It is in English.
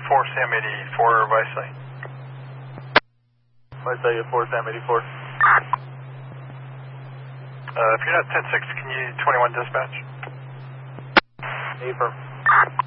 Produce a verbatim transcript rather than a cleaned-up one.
four Sam eighty-four, Viceley. Viceley four Sam eighty-four. Uh, if you're not ten six, can you twenty-one dispatch? Affirm.